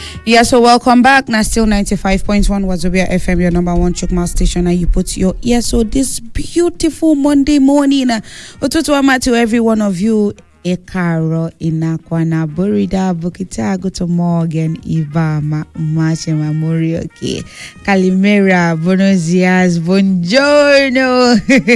Yeah, so welcome back. Now still 95.1 Wazobia FM, your number one Chukma station, and you put your ear. So this beautiful Monday morning, Otutuama to every one of you. Ekaro inakwana burida bukita to Morgan Ibama Mache Memorioke Kalimera buenos dias buongiorno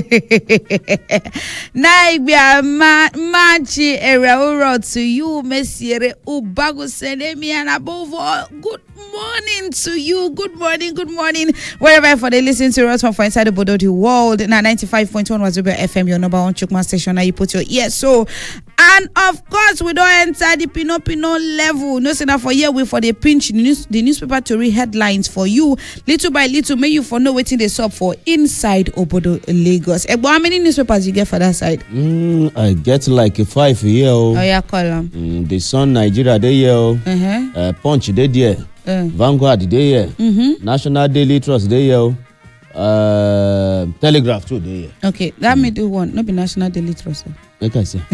Naibia Machi Erauro to you Messiere Ubago Senemi, and above all good morning to you. Good morning wherever for they listen to us from inside the Bododi world. Now 95.1 Wazobia FM, your number one Chukma station. Now you put your ear. So, and of course, we don't enter the Pino level. No enough for here. We for the pinch the newspaper to read headlines for you. Little by little, may you for know waiting the sub for inside Obodo Lagos. How many newspapers you get for that side? I get like 5 here. Oh yeah, call them. The Sun Nigeria they here. Punch they there. Vanguard they here. National Daily Trust they here. Telegraph too they here. Okay, that may do one. Not be National Daily Trust. Like I say.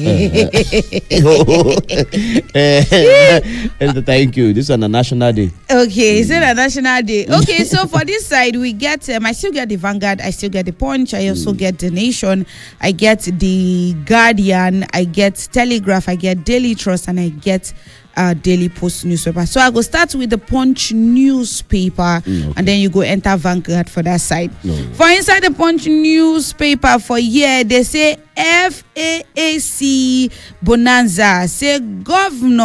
Thank you. This is on a national day. Okay, it's a national day. Okay, so for this side, we get, I still get the Vanguard, I still get the Punch, I also get the Nation, I get the Guardian, I get Telegraph, I get Daily Trust, and I get Daily Post newspaper. So I go start with the Punch newspaper, and then you go enter Vanguard for that side. For inside the Punch newspaper for here, they say FAAC Bonanza, say governor